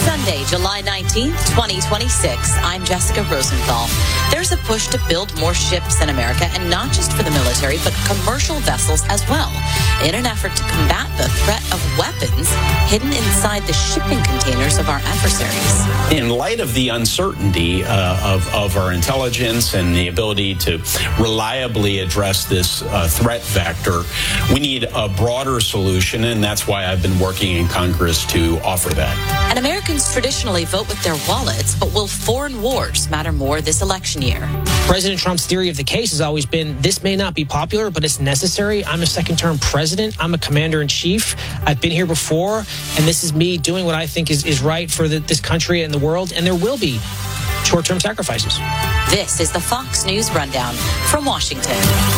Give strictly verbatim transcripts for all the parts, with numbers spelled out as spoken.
Sunday, July nineteenth, twenty twenty-six. I'm Jessica Rosenthal. There's a push to build more ships in America, and not just for the military, but commercial vessels as well, in an effort to combat the threat of weapons hidden inside the shipping containers of our adversaries. In light of the uncertainty uh, of, of our intelligence and the ability to reliably address this uh, threat vector, we need a broader solution, and that's why I've been working in Congress to offer that. And Americans traditionally vote with their wallets, but will foreign wars matter more this election year? President Trump's theory of the case has always been, this may not be popular, but it's necessary. I'm a second-term president. I'm a commander-in-chief. I've been here before, and this is me doing what I think is, is right for the, this country and the world, and there will be short-term sacrifices. This is the Fox News Rundown from Washington.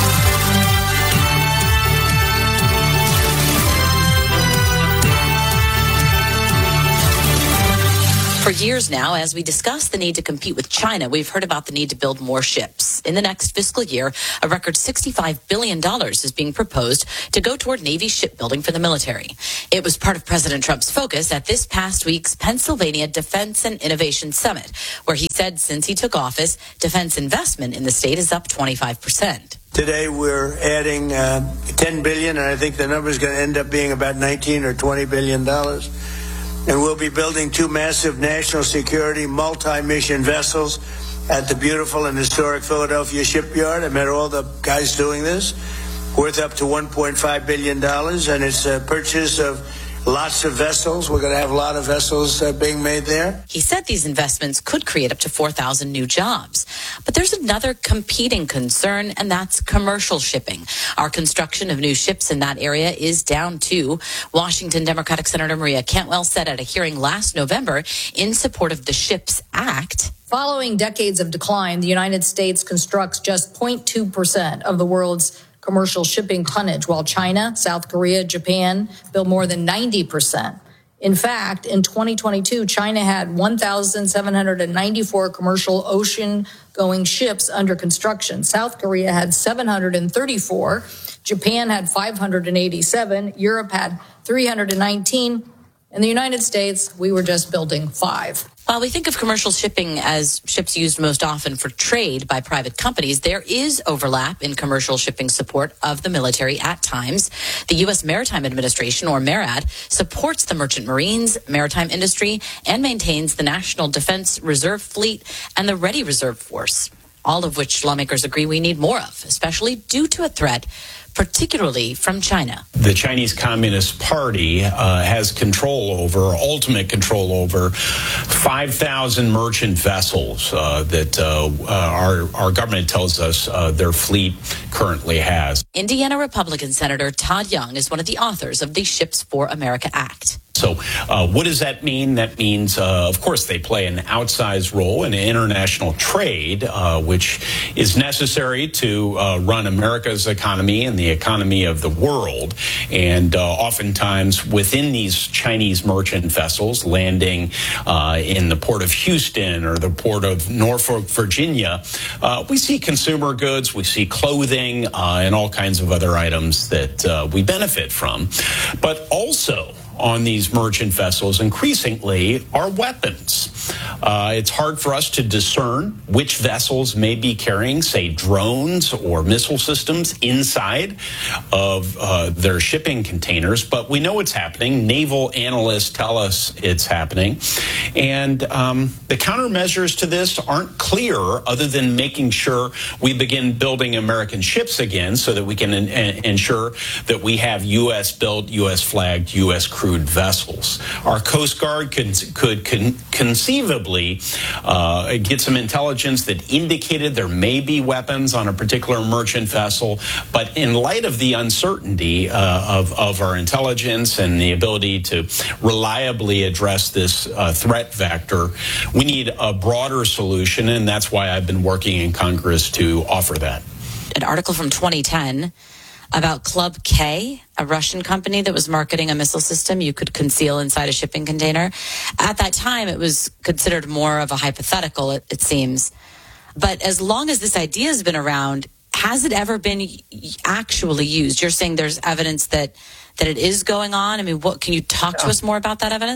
For years now, as we discuss the need to compete with China, we've heard about the need to build more ships. In the next fiscal year, a record sixty-five billion dollars is being proposed to go toward Navy shipbuilding for the military. It was part of President Trump's focus at this past week's Pennsylvania Defense and Innovation Summit, where he said since he took office, defense investment in the state is up twenty-five percent. Today, we're adding uh, ten billion dollars, and I think the number is going to end up being about nineteen or twenty billion dollars. And we'll be building two massive national security multi-mission vessels at the beautiful and historic Philadelphia shipyard. I met all the guys doing this, worth up to one point five billion dollars, and it's a purchase of lots of vessels. We're going to have a lot of vessels uh, being made there. He said these investments could create up to four thousand new jobs. But there's another competing concern, and that's commercial shipping. Our construction of new ships in that area is down too. Washington Democratic Senator Maria Cantwell said at a hearing last November in support of the SHIPS Act. Following decades of decline, the United States constructs just zero point two percent of the world's commercial shipping tonnage, while China, South Korea, Japan build more than ninety percent. In fact, in twenty twenty-two, China had one thousand seven hundred ninety-four commercial ocean-going ships under construction. South Korea had seven hundred thirty-four. Japan had five hundred eighty-seven. Europe had three hundred nineteen. In the United States, we were just building five. While we think of commercial shipping as ships used most often for trade by private companies, there is overlap in commercial shipping support of the military at times. The U S Maritime Administration, or MARAD, supports the merchant marines, maritime industry, and maintains the National Defense Reserve Fleet and the Ready Reserve Force, all of which lawmakers agree we need more of, especially due to a threat particularly from China. The Chinese Communist Party uh, has control over, ultimate control over, five thousand merchant vessels uh, that uh, uh, our, our government tells us uh, their fleet currently has. Indiana Republican Senator Todd Young is one of the authors of the Ships for America Act. So uh, what does that mean? That means, uh, of course, they play an outsized role in international trade, uh, which is necessary to uh, run America's economy and the economy of the world. And uh, oftentimes within these Chinese merchant vessels landing uh, in the port of Houston or the port of Norfolk, Virginia, uh, we see consumer goods, we see clothing, uh, and all kinds of other items that uh, we benefit from. But also, on these merchant vessels increasingly are weapons. Uh, it's hard for us to discern which vessels may be carrying, say, drones or missile systems inside of uh, their shipping containers, but we know it's happening. Naval analysts tell us it's happening. And um, the countermeasures to this aren't clear other than making sure we begin building American ships again so that we can in- ensure that we have U S built, U S flagged, U S crewed vessels. Our Coast Guard could, could con- conceivably uh, get some intelligence that indicated there may be weapons on a particular merchant vessel, but in light of the uncertainty uh, of, of our intelligence and the ability to reliably address this uh, threat vector, we need a broader solution, and that's why I've been working in Congress to offer that. An article from twenty ten about Club K, a Russian company that was marketing a missile system you could conceal inside a shipping container. At that time, it was considered more of a hypothetical, it, it seems. But as long as this idea has been around, has it ever been actually used? You're saying there's evidence that, that it is going on. I mean, what can you talk to us more about that evidence?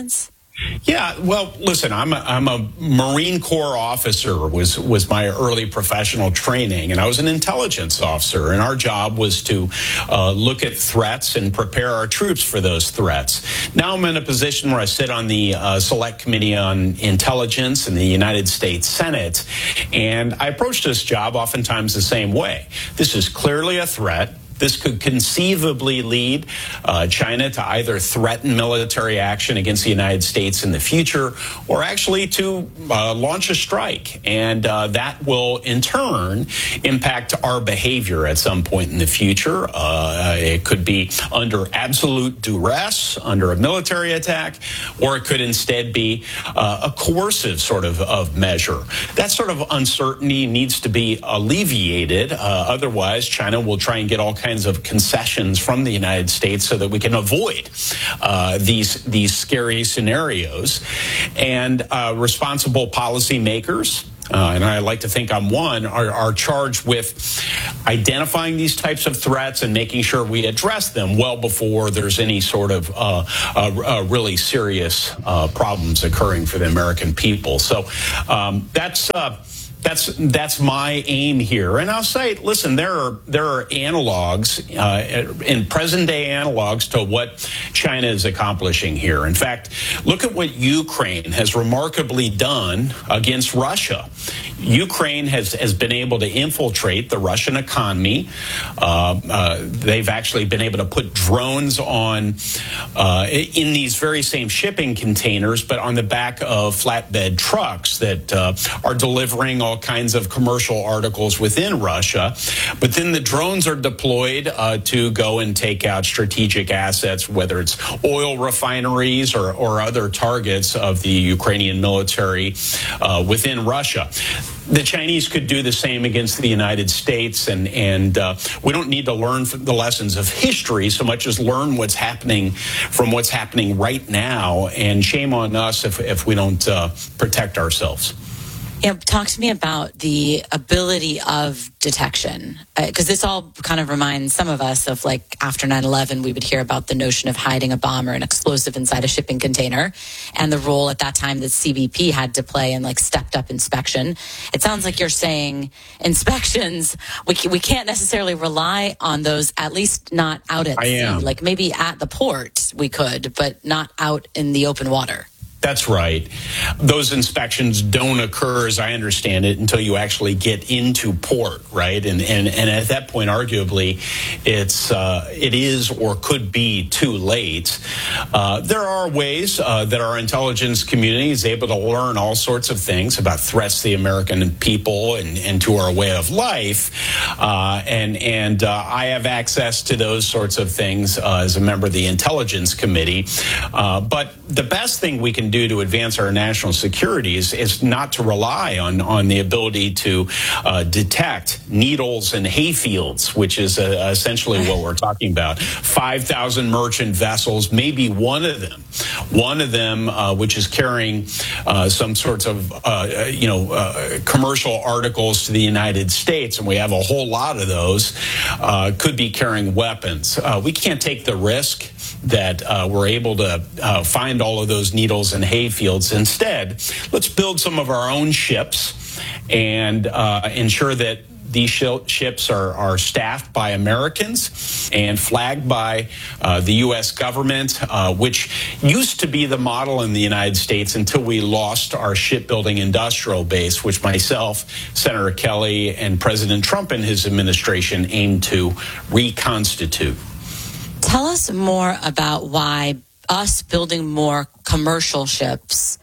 Yeah, well, listen, I'm a, I'm a Marine Corps officer, was was my early professional training, and I was an intelligence officer, and our job was to uh, look at threats and prepare our troops for those threats. Now I'm in a position where I sit on the uh, Select Committee on Intelligence in the United States Senate, and I approach this job oftentimes the same way. This is clearly a threat. This could conceivably lead uh, China to either threaten military action against the United States in the future or actually to uh, launch a strike. And uh, that will, in turn, impact our behavior at some point in the future. Uh, it could be under absolute duress, under a military attack, or it could instead be uh, a coercive sort of, of measure. That sort of uncertainty needs to be alleviated. Uh, otherwise, China will try and get all kinds of concessions from the United States so that we can avoid uh, these these scary scenarios. And uh, responsible policymakers, uh, and I like to think I'm one, are, are charged with identifying these types of threats and making sure we address them well before there's any sort of uh, uh, uh, really serious uh, problems occurring for the American people. So um, that's uh, That's that's my aim here, and I'll say, listen, there are there are analogs, uh, in present day analogs to what China is accomplishing here. In fact, look at what Ukraine has remarkably done against Russia. Ukraine has has been able to infiltrate the Russian economy. Uh, uh, they've actually been able to put drones on uh, in these very same shipping containers, but on the back of flatbed trucks that uh, are delivering all kinds of commercial articles within Russia. But then the drones are deployed uh, to go and take out strategic assets, whether it's oil refineries or, or other targets of the Ukrainian military uh, within Russia. The Chinese could do the same against the United States, and, and uh, we don't need to learn from the lessons of history so much as learn what's happening from what's happening right now, and shame on us if, if we don't uh, protect ourselves. Yeah, talk to me about the ability of detection, because uh, this all kind of reminds some of us of, like, after nine eleven, we would hear about the notion of hiding a bomb or an explosive inside a shipping container and the role at that time that C B P had to play in, like, stepped up inspection. It sounds like you're saying inspections, we, we can't necessarily rely on those, at least not out at I sea. am. Like, maybe at the port we could, but not out in the open water. That's right. Those inspections don't occur, as I understand it, until you actually get into port, right? And and, and at that point, arguably, it's uh, it is or could be too late. Uh, there are ways uh, that our intelligence community is able to learn all sorts of things about threats to the American people and, and to our way of life. Uh, and and uh, I have access to those sorts of things uh, as a member of the Intelligence Committee. Uh, but the best thing we can do to advance our national security is, is not to rely on, on the ability to uh, detect needles and hayfields, which is uh, essentially what we're talking about. five thousand merchant vessels, maybe one of them, one of them uh, which is carrying uh, some sorts of, uh, you know, uh, commercial articles to the United States, and we have a whole lot of those, uh, could be carrying weapons. Uh, we can't take the risk that uh, we're able to uh, find all of those needles and hayfields. Instead, let's build some of our own ships and uh, ensure that these ships are, are staffed by Americans and flagged by uh, the U S government, uh, which used to be the model in the United States until we lost our shipbuilding industrial base, which myself, Senator Kelly, and President Trump and his administration aimed to reconstitute. Tell us more about why us building more commercial ships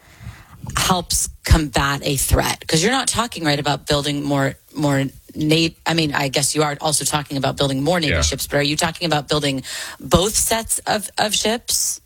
helps combat a threat. Because you're not talking, right, about building more more Navy. I mean, I guess you are also talking about building more Navy yeah. ships, but are you talking about building both sets of, of ships?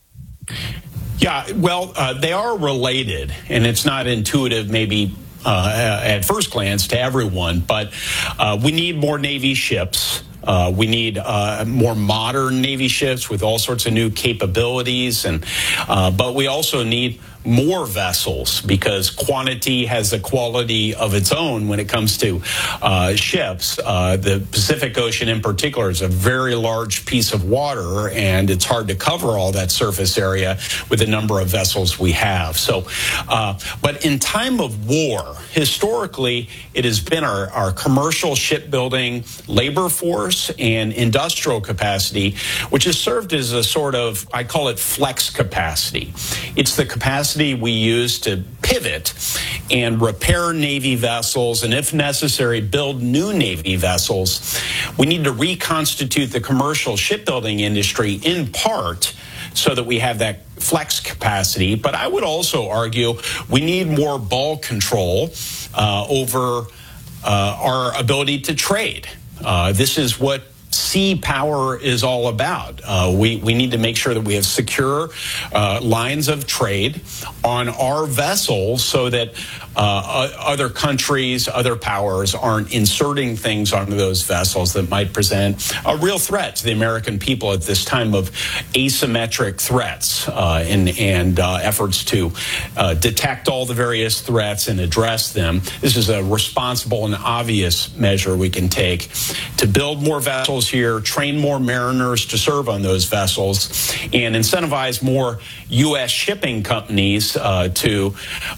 Yeah, well, uh, they are related, and it's not intuitive maybe uh, at first glance to everyone, but uh, we need more Navy ships. Uh, we need uh, more modern Navy ships with all sorts of new capabilities, and uh, but we also need more vessels because quantity has a quality of its own when it comes to uh, ships. Uh, the Pacific Ocean in particular is a very large piece of water, and it's hard to cover all that surface area with the number of vessels we have. So, uh, but in time of war, historically, it has been our, our commercial shipbuilding labor force and industrial capacity, which has served as a sort of, I call it flex capacity. It's the capacity we use to pivot and repair Navy vessels, and if necessary, build new Navy vessels. We need to reconstitute the commercial shipbuilding industry in part so that we have that flex capacity. But I would also argue we need more ball control uh, over uh, our ability to trade. Uh, this is what sea power is all about. Uh, we, we need to make sure that we have secure uh, lines of trade on our vessels so that uh, other countries, other powers aren't inserting things onto those vessels that might present a real threat to the American people at this time of asymmetric threats uh, and, and uh, efforts to uh, detect all the various threats and address them. This is a responsible and obvious measure we can take to build more vessels here, train more mariners to serve on those vessels, and incentivize more U S shipping companies uh, to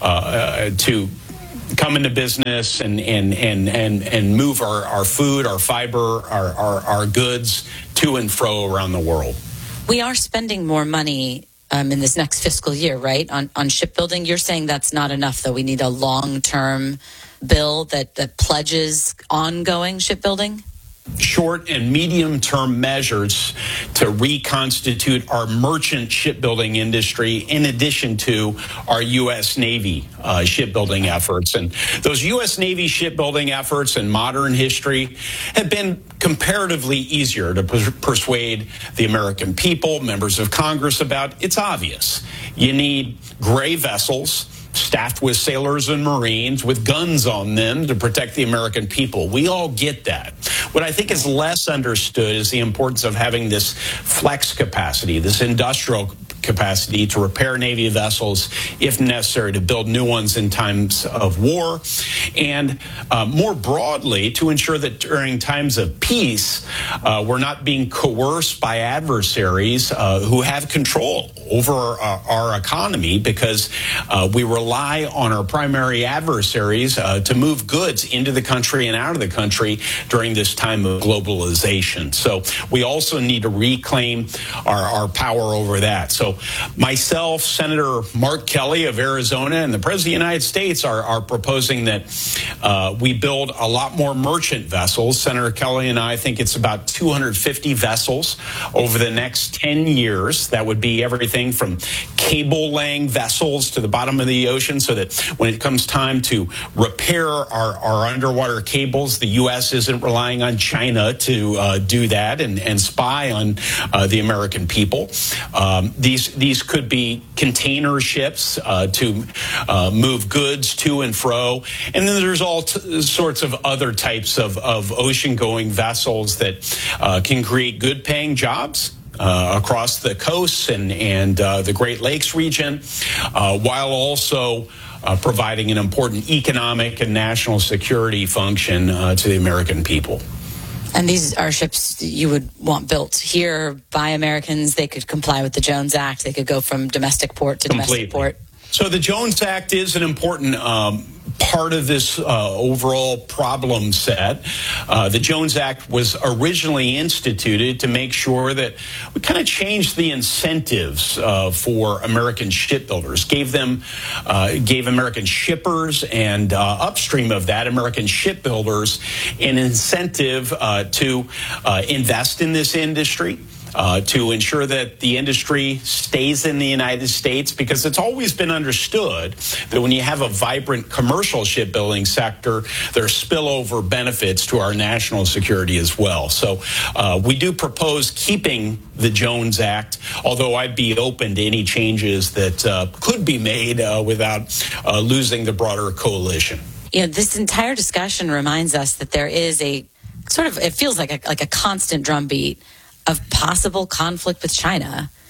uh, to come into business and and and and, and move our, our food, our fiber, our, our our goods to and fro around the world. We are spending more money um, in this next fiscal year, right, on on shipbuilding. You're saying that's not enough, though. We need a long-term bill that that pledges ongoing shipbuilding? Short and medium term measures to reconstitute our merchant shipbuilding industry in addition to our U S Navy uh, shipbuilding efforts. And those U S Navy shipbuilding efforts in modern history have been comparatively easier to per- persuade the American people, members of Congress about. It's obvious. You need gray vessels staffed with sailors and Marines with guns on them to protect the American people. We all get that. What I think is less understood is the importance of having this flex capacity, this industrial capacity to repair Navy vessels if necessary, to build new ones in times of war, and uh, more broadly to ensure that during times of peace, uh, we're not being coerced by adversaries uh, who have control over our, our economy, because uh, we rely on our primary adversaries uh, to move goods into the country and out of the country during this time of globalization. So we also need to reclaim our, our power over that. So myself, Senator Mark Kelly of Arizona, and the President of the United States are, are proposing that uh, we build a lot more merchant vessels. Senator Kelly and I think it's about two hundred fifty vessels over the next ten years. That would be everything from cable-laying vessels to the bottom of the ocean, so that when it comes time to repair our, our underwater cables, the U S isn't relying on China to uh, do that and, and spy on uh, the American people. Um, these These could be container ships uh, to uh, move goods to and fro. And then there's all t- sorts of other types of, of ocean-going vessels that uh, can create good-paying jobs Uh, across the coasts and, and uh, the Great Lakes region, uh, while also uh, providing an important economic and national security function uh, to the American people. And these are ships you would want built here by Americans. They could comply with the Jones Act. They could go from domestic port to Completely. domestic port. So the Jones Act is an important um, part of this uh, overall problem set. Uh, the Jones Act was originally instituted to make sure that we kind of changed the incentives uh, for American shipbuilders, gave them, uh, gave American shippers and uh, upstream of that, American shipbuilders, an incentive uh, to uh, invest in this industry. Uh, to ensure that the industry stays in the United States, because it's always been understood that when you have a vibrant commercial shipbuilding sector, there are spillover benefits to our national security as well. So uh, we do propose keeping the Jones Act, although I'd be open to any changes that uh, could be made uh, without uh, losing the broader coalition. You know, this entire discussion reminds us that there is a sort of, it feels like a, like a constant drumbeat of possible conflict with China.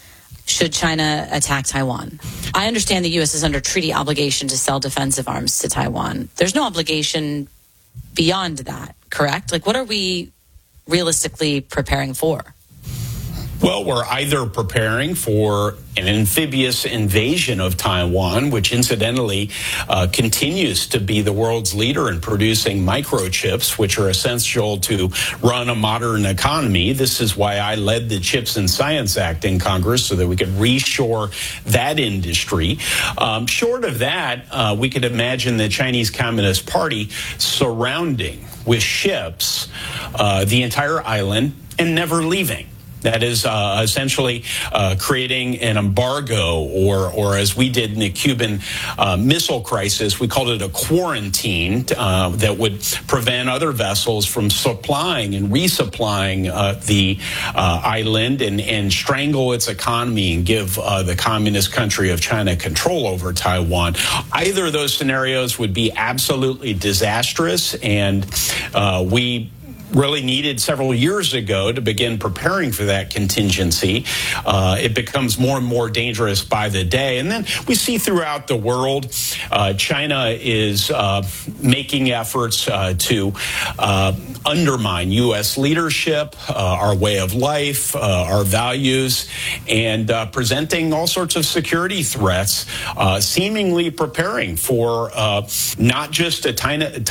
should China attack Taiwan. I understand the U S is under treaty obligation to sell defensive arms to Taiwan. There's no obligation beyond that, correct? Like, what are we realistically preparing for? Well, we're either preparing for an amphibious invasion of Taiwan, which incidentally uh, continues to be the world's leader in producing microchips, which are essential to run a modern economy. This is why I led the Chips and Science Act in Congress, so that we could reshore that industry. Um, short of that, uh, we could imagine the Chinese Communist Party surrounding with ships uh, the entire island and never leaving. That is uh, essentially uh, creating an embargo, or, or as we did in the Cuban uh, Missile Crisis, we called it a quarantine uh, that would prevent other vessels from supplying and resupplying uh, the uh, island and, and strangle its economy and give uh, the communist country of China control over Taiwan. Either of those scenarios would be absolutely disastrous, and uh, we really needed several years ago to begin preparing for that contingency. Uh, it becomes more and more dangerous by the day. And then we see throughout the world, uh, China is uh, making efforts uh, to uh, undermine U S leadership, uh, our way of life, uh, our values, and uh, presenting all sorts of security threats, uh, seemingly preparing for uh, not just a China